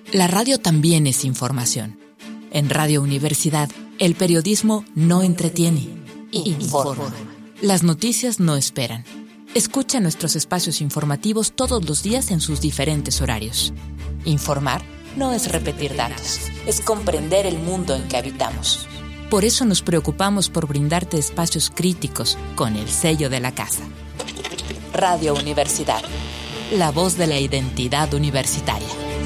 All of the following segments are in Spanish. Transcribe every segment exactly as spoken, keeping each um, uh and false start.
La radio también es información. En Radio Universidad, el periodismo no entretiene, informa. Las noticias no esperan. Escucha nuestros espacios informativos todos los días en sus diferentes horarios. Informar no es repetir datos, es comprender el mundo en que habitamos. Por eso nos preocupamos por brindarte espacios críticos con el sello de la casa. Radio Universidad, la voz de la identidad universitaria.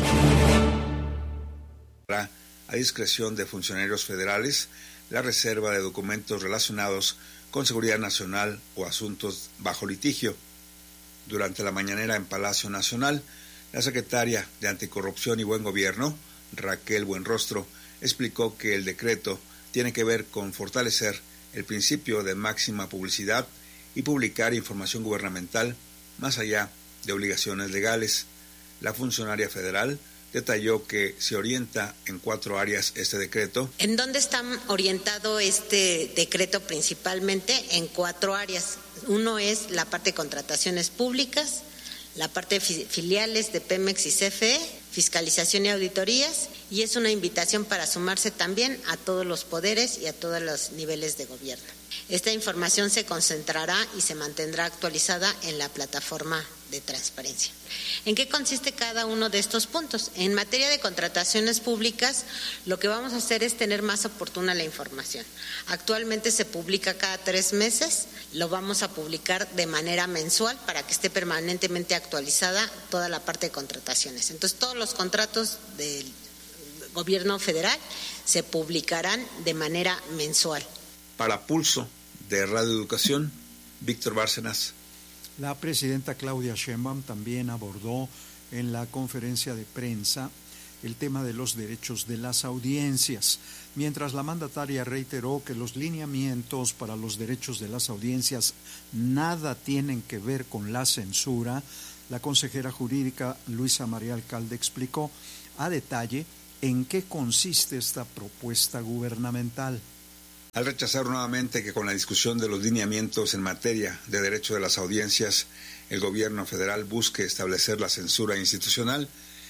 A discreción de funcionarios federales, la reserva de documentos relacionados con seguridad nacional o asuntos bajo litigio. Durante la mañanera en Palacio Nacional, la secretaria de Anticorrupción y Buen Gobierno, Raquel Buenrostro, explicó que el decreto tiene que ver con fortalecer el principio de máxima publicidad y publicar información gubernamental más allá de obligaciones legales. La funcionaria federal detalló que se orienta en cuatro áreas este decreto. ¿En dónde está orientado este decreto principalmente? En cuatro áreas. Uno es la parte de contrataciones públicas, la parte de filiales de Pemex y C F E, fiscalización y auditorías, y es una invitación para sumarse también a todos los poderes y a todos los niveles de gobierno. Esta información se concentrará y se mantendrá actualizada en la plataforma de transparencia. ¿En qué consiste cada uno de estos puntos? En materia de contrataciones públicas, lo que vamos a hacer es tener más oportuna la información. Actualmente se publica cada tres meses, lo vamos a publicar de manera mensual para que esté permanentemente actualizada toda la parte de contrataciones. Entonces, todos los contratos del gobierno federal se publicarán de manera mensual. Para Pulso de Radio Educación, Víctor Bárcenas. La presidenta Claudia Sheinbaum también abordó en la conferencia de prensa el tema de los derechos de las audiencias, mientras la mandataria reiteró que los lineamientos para los derechos de las audiencias nada tienen que ver con la censura. La consejera jurídica Luisa María Alcalde explicó a detalle en qué consiste esta propuesta gubernamental. Al rechazar nuevamente que con la discusión de los lineamientos en materia de derecho de las audiencias el gobierno federal busque establecer la censura institucional,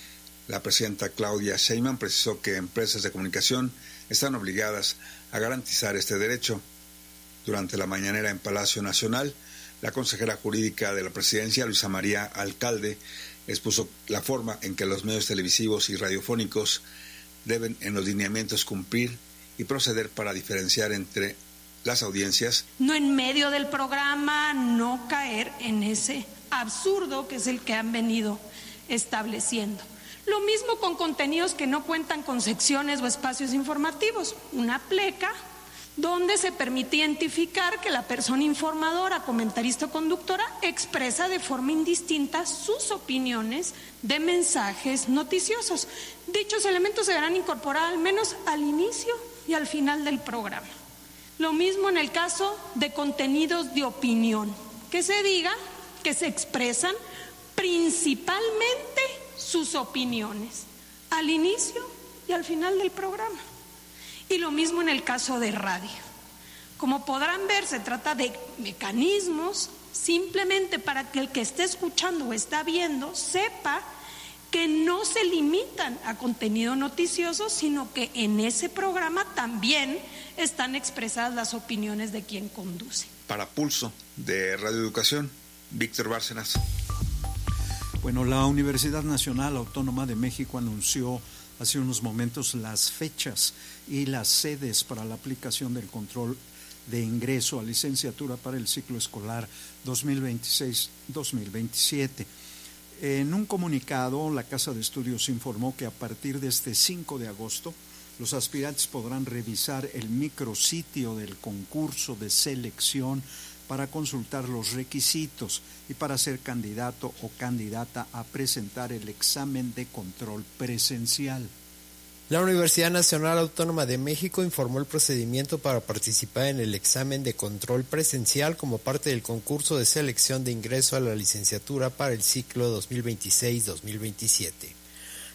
la presidenta Claudia Sheinbaum precisó que empresas de comunicación están obligadas a garantizar este derecho. Durante la mañanera en Palacio Nacional, la consejera jurídica de la presidencia, Luisa María Alcalde, expuso la forma en que los medios televisivos y radiofónicos deben en los lineamientos cumplir y proceder para diferenciar entre las audiencias. No en medio del programa, no caer en ese absurdo que es el que han venido estableciendo. Lo mismo con contenidos que no cuentan con secciones o espacios informativos. Una pleca donde se permite identificar que la persona informadora, comentarista o conductora expresa de forma indistinta sus opiniones de mensajes noticiosos. Dichos elementos se deberán incorporar al menos al inicio y al final del programa. Lo mismo en el caso de contenidos de opinión, que se diga que se expresan principalmente sus opiniones al inicio y al final del programa. Y lo mismo en el caso de radio. Como podrán ver, se trata de mecanismos simplemente para que el que esté escuchando o está viendo sepa que no se limitan a contenido noticioso, sino que en ese programa también están expresadas las opiniones de quien conduce. Para Pulso de Radio Educación, Víctor Bárcenas. Bueno, la Universidad Nacional Autónoma de México anunció hace unos momentos las fechas y las sedes para la aplicación del control de ingreso a licenciatura para el ciclo escolar dos mil veintiséis dos mil veintisiete. En un comunicado, la Casa de Estudios informó que a partir de este cinco de agosto, los aspirantes podrán revisar el micrositio del concurso de selección para consultar los requisitos y para ser candidato o candidata a presentar el examen de control presencial. La Universidad Nacional Autónoma de México informó el procedimiento para participar en el examen de control presencial como parte del concurso de selección de ingreso a la licenciatura para el ciclo dos mil veintiséis dos mil veintisiete.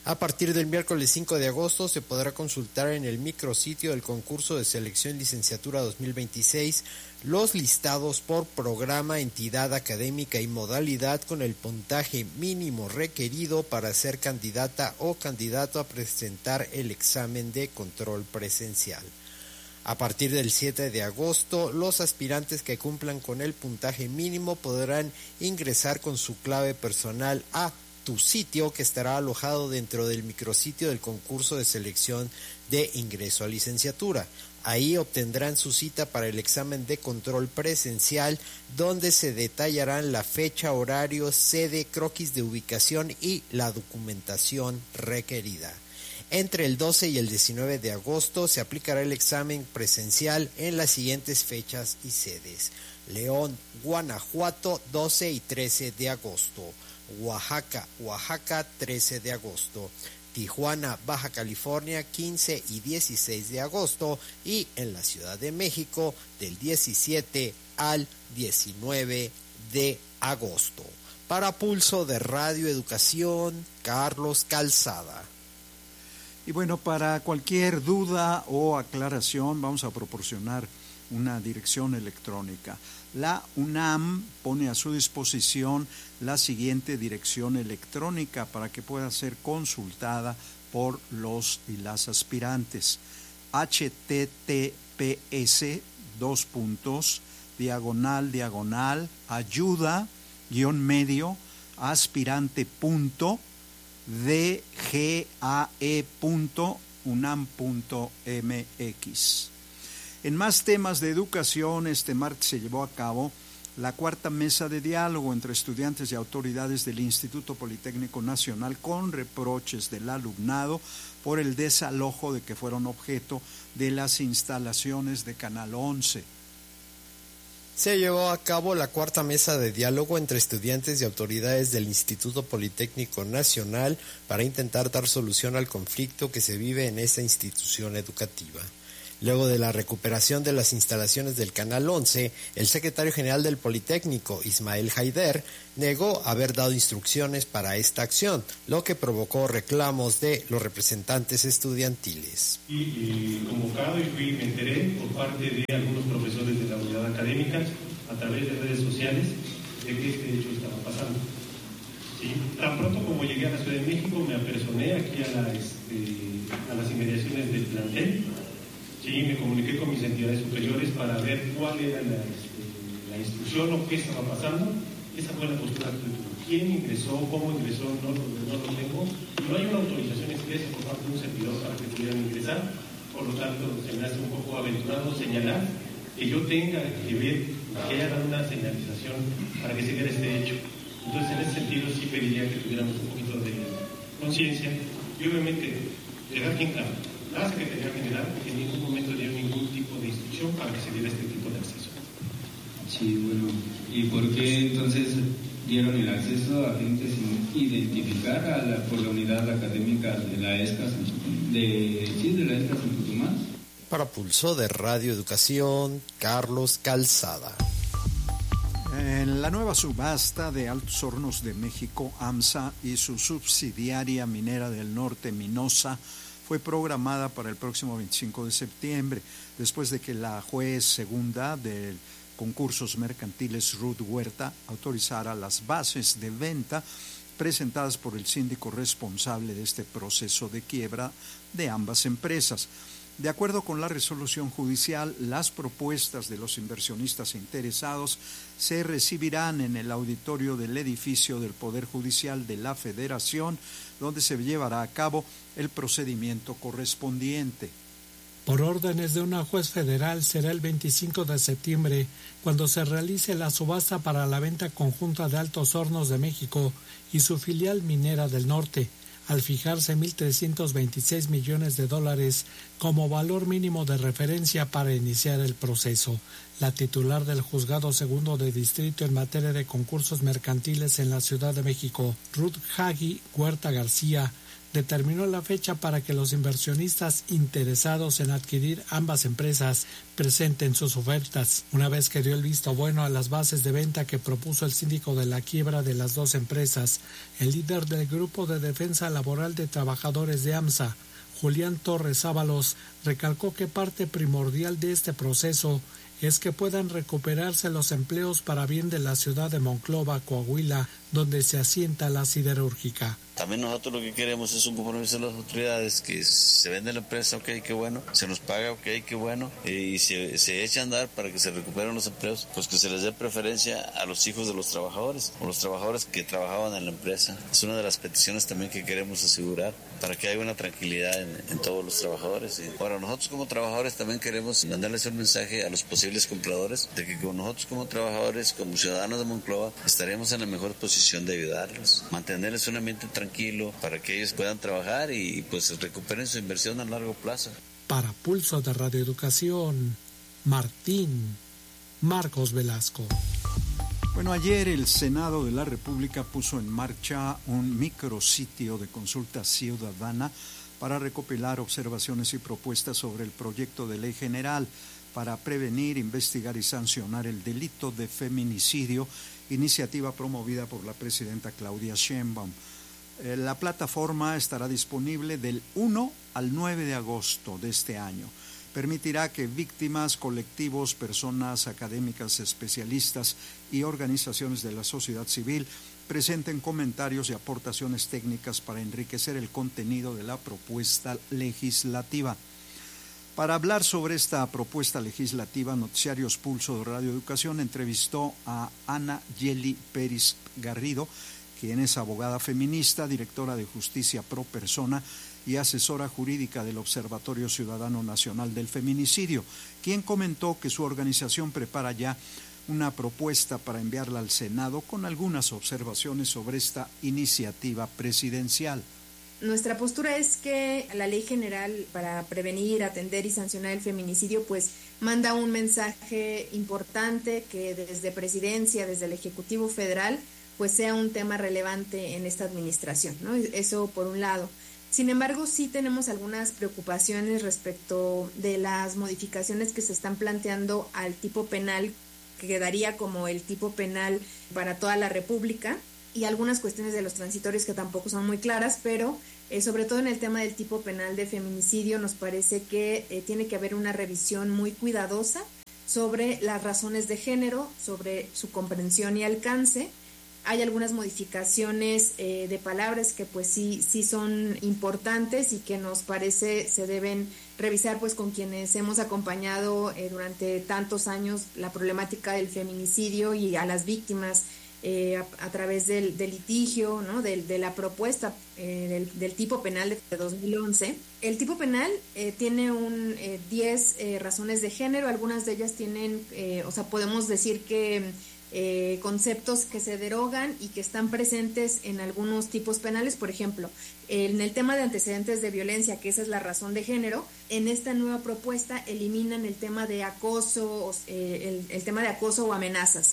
A partir del miércoles cinco de agosto se podrá consultar en el micrositio del concurso de selección licenciatura dos mil veintiséis los listados por programa, entidad académica y modalidad con el puntaje mínimo requerido para ser candidata o candidato a presentar el examen de control presencial. A partir del siete de agosto, los aspirantes que cumplan con el puntaje mínimo podrán ingresar con su clave personal a Tu Sitio, que estará alojado dentro del micrositio del concurso de selección de ingreso a licenciatura. Ahí obtendrán su cita para el examen de control presencial, donde se detallarán la fecha, horario, sede, croquis de ubicación y la documentación requerida. Entre el doce y el diecinueve de agosto se aplicará el examen presencial en las siguientes fechas y sedes: León, Guanajuato, doce y trece de agosto; Oaxaca, Oaxaca, trece de agosto; Tijuana, Baja California, quince y dieciséis de agosto; y en la Ciudad de México, del diecisiete al diecinueve de agosto. Para Pulso de Radio Educación, Carlos Calzada. Y bueno, para cualquier duda o aclaración vamos a proporcionar una dirección electrónica. La UNAM pone a su disposición la siguiente dirección electrónica para que pueda ser consultada por los y las aspirantes: https dos puntos diagonal diagonal ayuda guión medio aspirante punto dgae punto unam punto mx. En más temas de educación, este martes se llevó a cabo la cuarta mesa de diálogo entre estudiantes y autoridades del Instituto Politécnico Nacional con reproches del alumnado por el desalojo de que fueron objeto de las instalaciones de Canal once. Se llevó a cabo la cuarta mesa de diálogo entre estudiantes y autoridades del Instituto Politécnico Nacional para intentar dar solución al conflicto que se vive en esta institución educativa. Luego de la recuperación de las instalaciones del Canal once, el secretario general del Politécnico, Ismael Haider, negó haber dado instrucciones para esta acción, lo que provocó reclamos de los representantes estudiantiles. Y eh, convocado y fui, me enteré por parte de algunos profesores de la unidad académica a través de redes sociales de que este hecho estaba pasando. ¿Sí? Tan pronto como llegué a la Ciudad de México, me apersoné aquí a, la, este, a las inmediaciones del plantel. Sí, me comuniqué con mis entidades superiores para ver cuál era la, este, la instrucción o qué estaba pasando. Esa fue la postura que tuve. ¿Quién ingresó? ¿Cómo ingresó? No, no, no lo tengo. No hay una autorización expresa por parte de un servidor para que pudieran ingresar. Por lo tanto, se me hace un poco aventurado señalar que yo tenga que ver, que haya dado una señalización para que se diera este hecho. Entonces, en ese sentido, sí pediría que tuviéramos un poquito de conciencia y, obviamente, dejar bien claro. La Secretaría General en ningún momento dio ningún tipo de instrucción para que se diera este tipo de acceso. Sí, bueno, ¿y por qué entonces dieron el acceso a gente sin identificar a la, por la unidad académica de la ESCAS, de, sí, de la ESCAS en Tucumán? Para Pulso de Radio Educación, Carlos Calzada. En la nueva subasta de Altos Hornos de México, AMSA, y su subsidiaria minera del norte, Minosa, fue programada para el próximo veinticinco de septiembre, después de que la juez segunda de concursos mercantiles, Ruth Huerta, autorizara las bases de venta presentadas por el síndico responsable de este proceso de quiebra de ambas empresas. De acuerdo con la resolución judicial, las propuestas de los inversionistas interesados se recibirán en el auditorio del edificio del Poder Judicial de la Federación, donde se llevará a cabo el procedimiento correspondiente. Por órdenes de una juez federal, será el veinticinco de septiembre cuando se realice la subasta para la venta conjunta de Altos Hornos de México y su filial minera del norte, al fijarse mil trescientos veintiséis millones de dólares como valor mínimo de referencia para iniciar el proceso. La titular del Juzgado Segundo de Distrito en materia de concursos mercantiles en la Ciudad de México, Ruth Hagi Huerta García, determinó la fecha para que los inversionistas interesados en adquirir ambas empresas presenten sus ofertas. Una vez que dio el visto bueno a las bases de venta que propuso el síndico de la quiebra de las dos empresas, el líder del Grupo de Defensa Laboral de Trabajadores de AMSA, Julián Torres Ábalos, recalcó que parte primordial de este proceso es que puedan recuperarse los empleos para bien de la ciudad de Monclova, Coahuila, donde se asienta la siderúrgica. También nosotros lo que queremos es un compromiso de las autoridades, que se vende la empresa, ok, qué bueno, se nos paga, ok, qué bueno, y se, se echa a andar para que se recuperen los empleos, pues que se les dé preferencia a los hijos de los trabajadores, o los trabajadores que trabajaban en la empresa. Es una de las peticiones también que queremos asegurar, para que haya una tranquilidad en, en todos los trabajadores. Y bueno, nosotros como trabajadores también queremos mandarles un mensaje a los posibles compradores, de que con nosotros como trabajadores, como ciudadanos de Monclova, estaremos en la mejor posición de ayudarlos, mantenerles un ambiente tranquilo, tranquilo para que ellos puedan trabajar y pues recuperen su inversión a largo plazo. Para Pulso de Radio Educación, Martín Marcos Velasco. Bueno, ayer el Senado de la República puso en marcha un micrositio de consulta ciudadana para recopilar observaciones y propuestas sobre el proyecto de ley general para prevenir, investigar y sancionar el delito de feminicidio, iniciativa promovida por la presidenta Claudia Sheinbaum. La plataforma estará disponible del uno al nueve de agosto de este año. Permitirá que víctimas, colectivos, personas académicas, especialistas y organizaciones de la sociedad civil presenten comentarios y aportaciones técnicas para enriquecer el contenido de la propuesta legislativa. Para hablar sobre esta propuesta legislativa, Noticiarios Pulso de Radio Educación entrevistó a Ana Yeli Pérez Garrido, quien es abogada feminista, directora de Justicia Pro Persona y asesora jurídica del Observatorio Ciudadano Nacional del Feminicidio, quien comentó que su organización prepara ya una propuesta para enviarla al Senado con algunas observaciones sobre esta iniciativa presidencial. Nuestra postura es que la Ley General para prevenir, atender y sancionar el feminicidio pues manda un mensaje importante que desde Presidencia, desde el Ejecutivo Federal, pues sea un tema relevante en esta administración, ¿no? Eso por un lado. Sin embargo, sí tenemos algunas preocupaciones respecto de las modificaciones que se están planteando al tipo penal, que quedaría como el tipo penal para toda la República, y algunas cuestiones de los transitorios que tampoco son muy claras, pero eh, sobre todo en el tema del tipo penal de feminicidio nos parece que eh, tiene que haber una revisión muy cuidadosa sobre las razones de género, sobre su comprensión y alcance. Hay algunas modificaciones eh, de palabras que pues sí, sí son importantes y que nos parece se deben revisar pues con quienes hemos acompañado eh, durante tantos años la problemática del feminicidio y a las víctimas eh, a, a través del, del litigio, ¿no? de, de la propuesta eh, del, del tipo penal de dos mil once. El tipo penal eh, tiene un eh, diez eh, razones de género, algunas de ellas tienen, eh, o sea, podemos decir que Eh, conceptos que se derogan y que están presentes en algunos tipos penales. Por ejemplo, en el tema de antecedentes de violencia, que esa es la razón de género, en esta nueva propuesta eliminan el tema de acoso, eh, el, el tema de acoso o amenazas.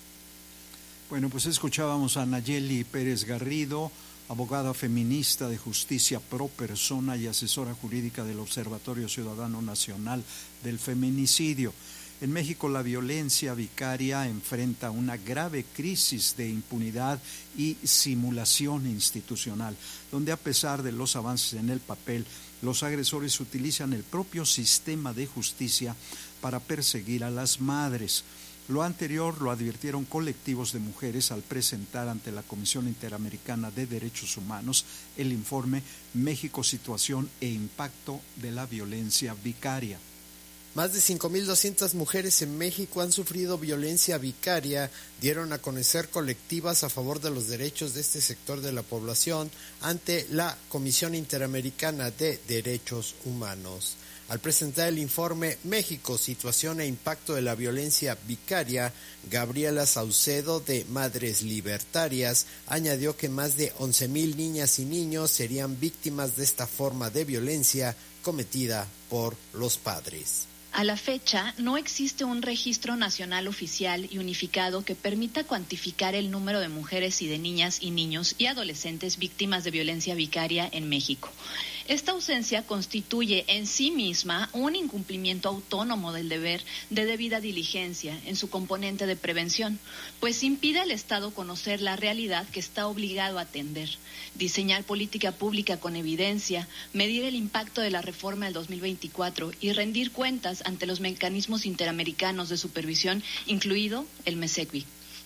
Bueno, pues escuchábamos a Nayeli Pérez Garrido, abogada feminista de Justicia Pro Persona y asesora jurídica del Observatorio Ciudadano Nacional del Feminicidio. En México la violencia vicaria enfrenta una grave crisis de impunidad y simulación institucional, donde a pesar de los avances en el papel, los agresores utilizan el propio sistema de justicia para perseguir a las madres. Lo anterior lo advirtieron colectivos de mujeres al presentar ante la Comisión Interamericana de Derechos Humanos el informe México, situación e impacto de la violencia vicaria. Más de cinco mil doscientas mujeres en México han sufrido violencia vicaria, dieron a conocer colectivas a favor de los derechos de este sector de la población ante la Comisión Interamericana de Derechos Humanos. Al presentar el informe México, situación e impacto de la violencia vicaria, Gabriela Saucedo, de Madres Libertarias, añadió que más de once mil niñas y niños serían víctimas de esta forma de violencia cometida por los padres. A la fecha, no existe un registro nacional oficial y unificado que permita cuantificar el número de mujeres y de niñas y niños y adolescentes víctimas de violencia vicaria en México. Esta ausencia constituye en sí misma un incumplimiento autónomo del deber de debida diligencia en su componente de prevención, pues impide al Estado conocer la realidad que está obligado a atender, diseñar política pública con evidencia, medir el impacto de la reforma del dos mil veinticuatro y rendir cuentas ante los mecanismos interamericanos de supervisión, incluido el MESECVI.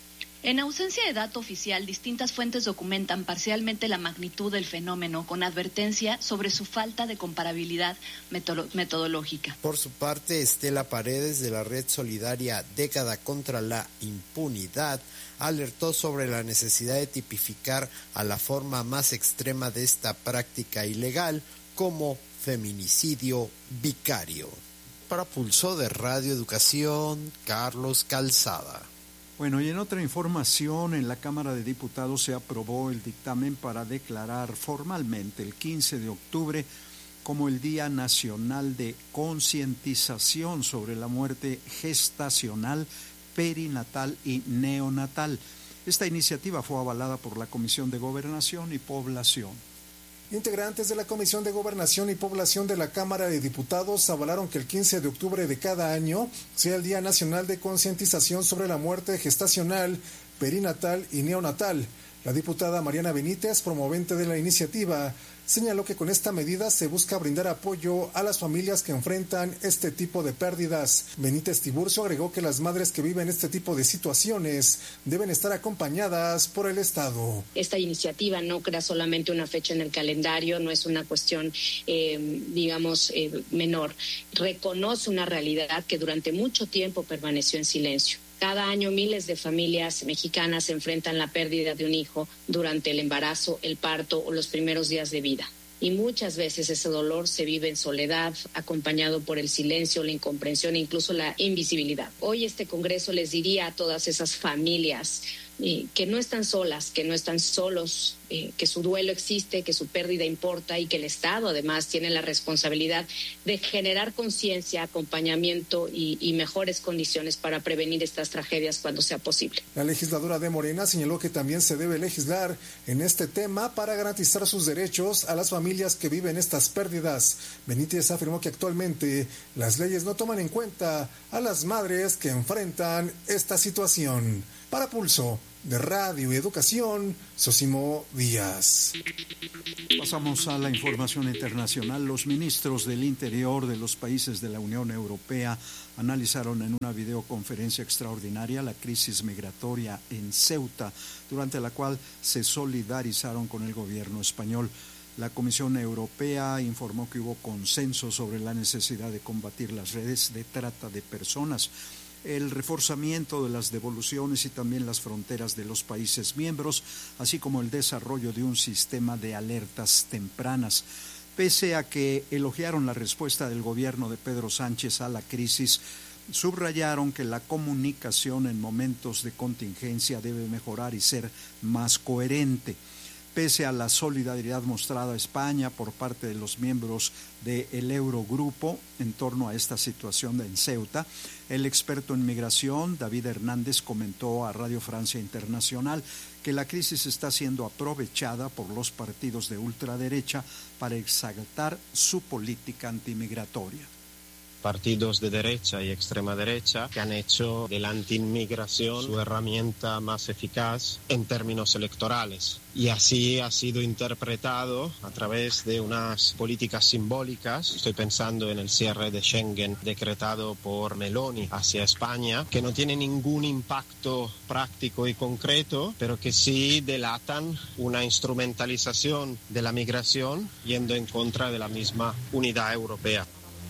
En ausencia de dato oficial, distintas fuentes documentan parcialmente la magnitud del fenómeno con advertencia sobre su falta de comparabilidad metodológica. Por su parte, Estela Paredes, de la Red Solidaria Década contra la Impunidad, alertó sobre la necesidad de tipificar a la forma más extrema de esta práctica ilegal como feminicidio vicario. Para Pulso de Radio Educación, Carlos Calzada. Bueno, y en otra información, en la Cámara de Diputados se aprobó el dictamen para declarar formalmente el quince de octubre como el Día Nacional de Concientización sobre la Muerte Gestacional, Perinatal y Neonatal. Esta iniciativa fue avalada por la Comisión de Gobernación y Población. Integrantes de la Comisión de Gobernación y Población de la Cámara de Diputados avalaron que el quince de octubre de cada año sea el Día Nacional de Concientización sobre la Muerte Gestacional, Perinatal y Neonatal. La diputada Mariana Benítez, promovente de la iniciativa, señaló que con esta medida se busca brindar apoyo a las familias que enfrentan este tipo de pérdidas. Benítez Tiburcio agregó que las madres que viven este tipo de situaciones deben estar acompañadas por el Estado. Esta iniciativa no crea solamente una fecha en el calendario, no es una cuestión, eh, digamos, eh, menor. Reconoce una realidad que durante mucho tiempo permaneció en silencio. Cada año miles de familias mexicanas enfrentan la pérdida de un hijo durante el embarazo, el parto o los primeros días de vida. Y muchas veces ese dolor se vive en soledad, acompañado por el silencio, la incomprensión e incluso la invisibilidad. Hoy este Congreso les diría a todas esas familias eh, que no están solas, que no están solos, eh, que su duelo existe, que su pérdida importa y que el Estado además tiene la responsabilidad de generar conciencia, acompañamiento y, y mejores condiciones para prevenir estas tragedias cuando sea posible. La legisladora de Morena señaló que también se debe legislar en este tema para garantizar sus derechos a las familias que viven estas pérdidas. Benítez afirmó que actualmente las leyes no toman en cuenta a las madres que enfrentan esta situación. Para Pulso de Radio y Educación, Sosimo Díaz. Pasamos a la información internacional. Los ministros del Interior de los países de la Unión Europea analizaron en una videoconferencia extraordinaria la crisis migratoria en Ceuta, durante la cual se solidarizaron con el gobierno español. La Comisión Europea informó que hubo consenso sobre la necesidad de combatir las redes de trata de personas, el reforzamiento de las devoluciones y también las fronteras de los países miembros, así como el desarrollo de un sistema de alertas tempranas. Pese a que elogiaron la respuesta del gobierno de Pedro Sánchez a la crisis, subrayaron que la comunicación en momentos de contingencia debe mejorar y ser más coherente. Pese a la solidaridad mostrada a España por parte de los miembros del Eurogrupo en torno a esta situación en Ceuta, el experto en migración, David Hernández, comentó a Radio Francia Internacional que la crisis está siendo aprovechada por los partidos de ultraderecha para exaltar su política antimigratoria. Partidos de derecha y extrema derecha que han hecho de la antiinmigración su herramienta más eficaz en términos electorales. Y así ha sido interpretado a través de unas políticas simbólicas. Estoy pensando en el cierre de Schengen decretado por Meloni hacia España, que no tiene ningún impacto práctico y concreto, pero que sí delatan una instrumentalización de la migración yendo en contra de la misma unidad europea.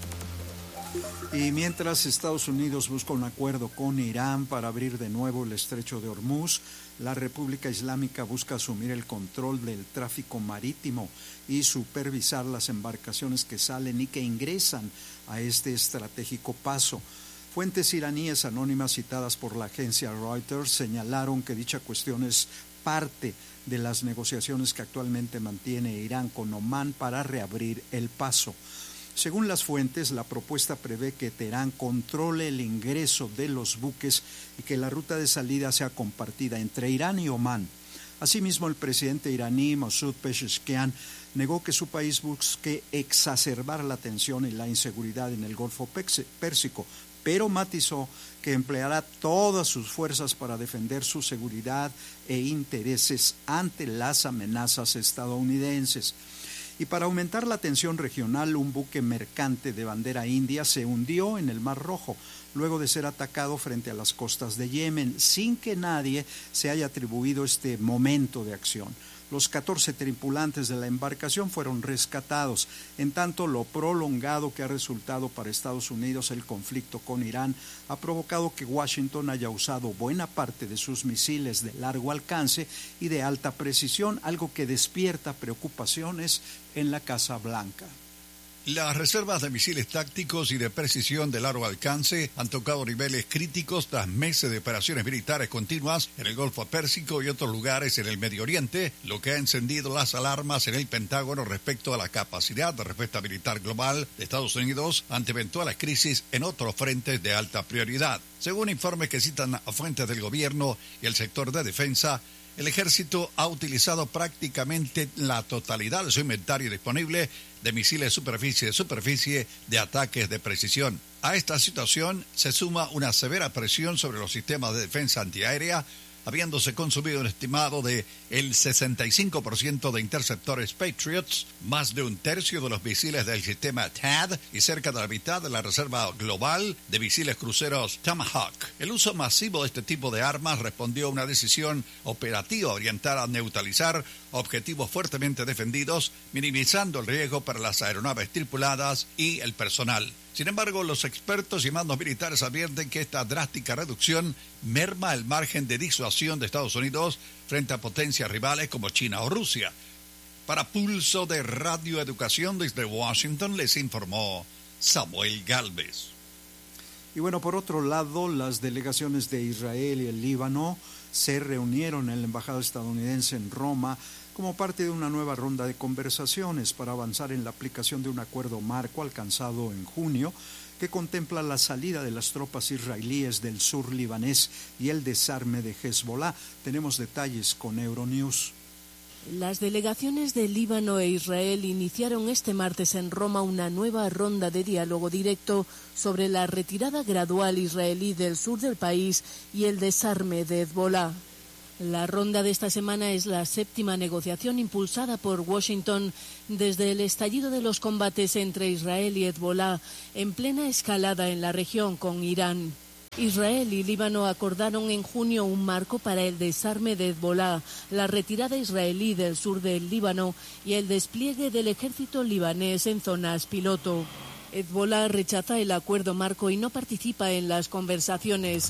Y mientras Estados Unidos busca un acuerdo con Irán para abrir de nuevo el estrecho de Hormuz, la República Islámica busca asumir el control del tráfico marítimo y supervisar las embarcaciones que salen y que ingresan a este estratégico paso. Fuentes iraníes anónimas citadas por la agencia Reuters señalaron que dicha cuestión es parte de las negociaciones que actualmente mantiene Irán con Omán para reabrir el paso. Según las fuentes, la propuesta prevé que Teherán controle el ingreso de los buques y que la ruta de salida sea compartida entre Irán y Omán. Asimismo, el presidente iraní Masoud Pezeshkian negó que su país busque exacerbar la tensión y la inseguridad en el Golfo Pérsico, pero matizó que empleará todas sus fuerzas para defender su seguridad e intereses ante las amenazas estadounidenses. Y para aumentar la tensión regional, un buque mercante de bandera india se hundió en el Mar Rojo, luego de ser atacado frente a las costas de Yemen, sin que nadie se haya atribuido este momento de acción. Los catorce tripulantes de la embarcación fueron rescatados. En tanto, lo prolongado que ha resultado para Estados Unidos el conflicto con Irán ha provocado que Washington haya usado buena parte de sus misiles de largo alcance y de alta precisión, algo que despierta preocupaciones en la Casa Blanca. Las reservas de misiles tácticos y de precisión de largo alcance han tocado niveles críticos tras meses de operaciones militares continuas en el Golfo Pérsico y otros lugares en el Medio Oriente, lo que ha encendido las alarmas en el Pentágono respecto a la capacidad de respuesta militar global de Estados Unidos ante eventuales crisis en otros frentes de alta prioridad. Según informes que citan a fuentes del gobierno y el sector de defensa, el ejército ha utilizado prácticamente la totalidad de su inventario disponible de misiles superficie-superficie de ataques de precisión. A esta situación se suma una severa presión sobre los sistemas de defensa antiaérea, habiéndose consumido un estimado de el sesenta y cinco por ciento de interceptores Patriots, más de un tercio de los misiles del sistema T A D y cerca de la mitad de la reserva global de misiles cruceros Tomahawk. El uso masivo de este tipo de armas respondió a una decisión operativa orientada a neutralizar objetivos fuertemente defendidos, minimizando el riesgo para las aeronaves tripuladas y el personal. Sin embargo, los expertos y mandos militares advierten que esta drástica reducción merma el margen de disuasión de Estados Unidos frente a potencias rivales como China o Rusia. Para Pulso de Radio Educación desde Washington les informó Samuel Gálvez. Y bueno, por otro lado, las delegaciones de Israel y el Líbano se reunieron en la embajada estadounidense en Roma como parte de una nueva ronda de conversaciones para avanzar en la aplicación de un acuerdo marco alcanzado en junio que contempla la salida de las tropas israelíes del sur libanés y el desarme de Hezbollah. Tenemos detalles con Euronews. Las delegaciones de Líbano e Israel iniciaron este martes en Roma una nueva ronda de diálogo directo sobre la retirada gradual israelí del sur del país y el desarme de Hezbollah. La ronda de esta semana es la séptima negociación impulsada por Washington desde el estallido de los combates entre Israel y Hezbollah en plena escalada en la región con Irán. Israel y Líbano acordaron en junio un marco para el desarme de Hezbollah, la retirada israelí del sur del Líbano y el despliegue del ejército libanés en zonas piloto. Hezbollah rechaza el acuerdo marco y no participa en las conversaciones.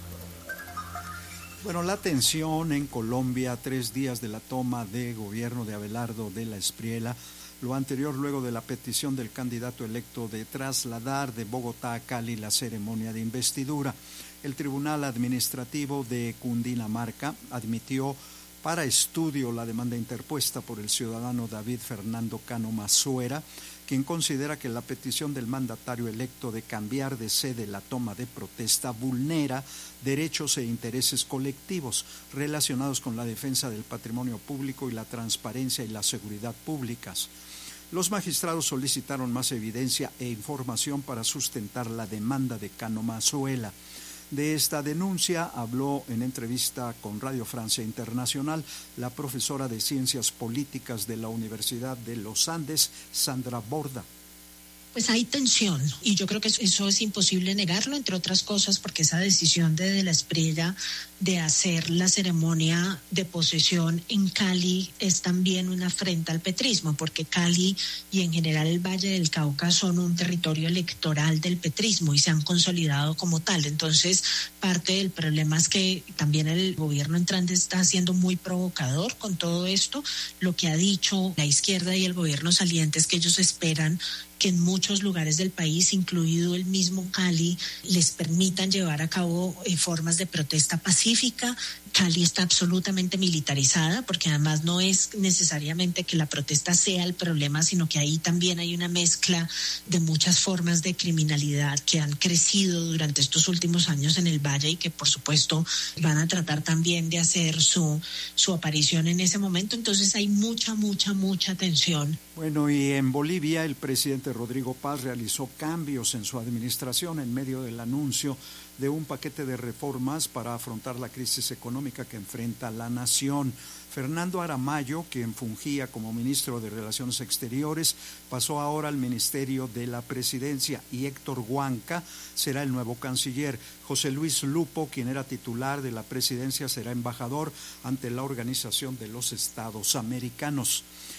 Bueno, la tensión en Colombia a tres días de la toma de gobierno de Abelardo de la Espriella, lo anterior luego de la petición del candidato electo de trasladar de Bogotá a Cali la ceremonia de investidura. El Tribunal Administrativo de Cundinamarca admitió para estudio la demanda interpuesta por el ciudadano David Fernando Cano Masuera, quien considera que la petición del mandatario electo de cambiar de sede la toma de protesta vulnera derechos e intereses colectivos relacionados con la defensa del patrimonio público y la transparencia y la seguridad públicas. Los magistrados solicitaron más evidencia e información para sustentar la demanda de Cano Masuera. De esta denuncia habló en entrevista con Radio Francia Internacional la profesora de Ciencias Políticas de la Universidad de los Andes, Sandra Borda. Pues hay tensión y yo creo que eso es imposible negarlo, entre otras cosas porque esa decisión de, de la Espriella de hacer la ceremonia de posesión en Cali es también una afrenta al petrismo, porque Cali y en general el Valle del Cauca son un territorio electoral del petrismo y se han consolidado como tal. Entonces, parte del problema es que también el gobierno entrante está siendo muy provocador con todo esto. Lo que ha dicho la izquierda y el gobierno saliente es que ellos esperan que en muchos lugares del país, incluido el mismo Cali, les permitan llevar a cabo eh, formas de protesta pacífica. Cali está absolutamente militarizada, porque además no es necesariamente que la protesta sea el problema, sino que ahí también hay una mezcla de muchas formas de criminalidad que han crecido durante estos últimos años en el Valle y que por supuesto van a tratar también de hacer su, su aparición en ese momento. Entonces hay mucha, mucha, mucha tensión. Bueno, y en Bolivia el presidente Rodrigo Paz realizó cambios en su administración en medio del anuncio de un paquete de reformas para afrontar la crisis económica que enfrenta la nación. Fernando Aramayo, quien fungía como ministro de Relaciones Exteriores, pasó ahora al Ministerio de la Presidencia y Héctor Huanca será el nuevo canciller. José Luis Lupo, quien era titular de la presidencia, será embajador ante la Organización de los Estados Americanos.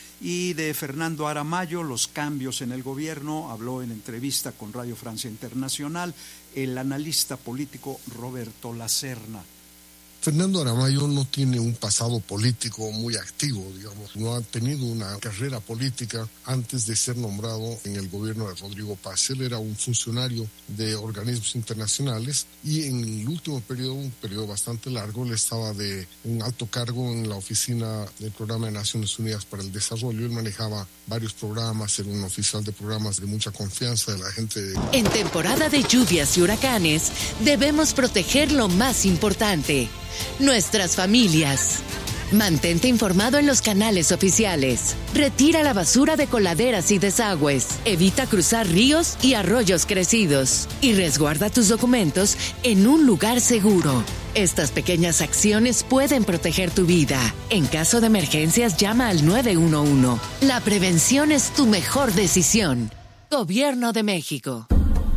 Y de Fernando Aramayo, los cambios en el gobierno, habló en entrevista con Radio Francia Internacional el analista político Roberto Lacerna. Fernando Aramayo no tiene un pasado político muy activo, digamos, no ha tenido una carrera política antes de ser nombrado en el gobierno de Rodrigo Paz. Él era un funcionario de organismos internacionales y en el último periodo, un periodo bastante largo, él estaba de un alto cargo en la oficina del Programa de Naciones Unidas para el Desarrollo. Él manejaba varios programas, era un oficial de programas de mucha confianza de la gente. De... En temporada de lluvias y huracanes, debemos proteger lo más importante: nuestras familias. Mantente informado en los canales oficiales. Retira la basura de coladeras y desagües. Evita cruzar ríos y arroyos crecidos. Y resguarda tus documentos en un lugar seguro. Estas pequeñas acciones pueden proteger tu vida. En caso de emergencias, llama al nueve uno uno. La prevención es tu mejor decisión. Gobierno de México.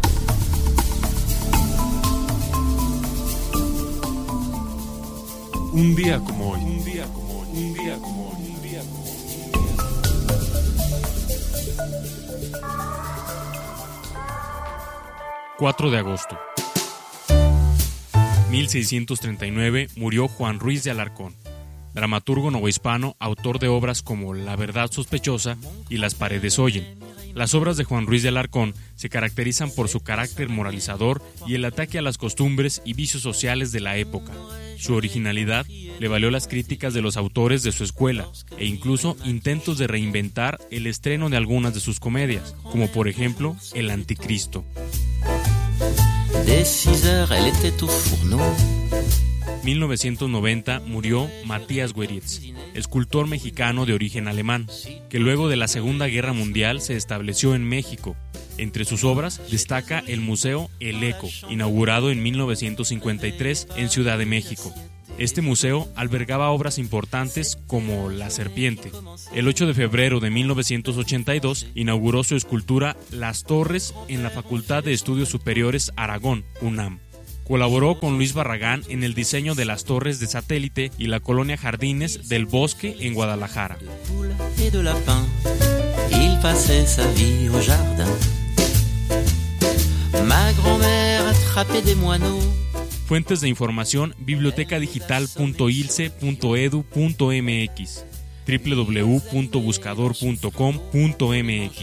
Un día como hoy, un día como hoy, un día como hoy, un día como hoy. cuatro de agosto. mil seiscientos treinta y nueve murió Juan Ruiz de Alarcón, dramaturgo novohispano, autor de obras como La verdad sospechosa y Las paredes oyen. Las obras de Juan Ruiz de Alarcón se caracterizan por su carácter moralizador y el ataque a las costumbres y vicios sociales de la época. Su originalidad le valió las críticas de los autores de su escuela e incluso intentos de reinventar el estreno de algunas de sus comedias, como por ejemplo El Anticristo. mil novecientos noventa murió Matías Goeritz, escultor mexicano de origen alemán, que luego de la Segunda Guerra Mundial se estableció en México. Entre sus obras destaca el Museo El Eco, inaugurado en mil novecientos cincuenta y tres en Ciudad de México. Este museo albergaba obras importantes como La Serpiente. El ocho de febrero de mil novecientos ochenta y dos inauguró su escultura Las Torres en la Facultad de Estudios Superiores Aragón, UNAM. Colaboró con Luis Barragán en el diseño de las torres de satélite y la colonia Jardines del Bosque en Guadalajara. Fuentes de información: biblioteca digital punto ilce punto edu punto mx, doble u doble u doble u punto buscador punto com punto mx.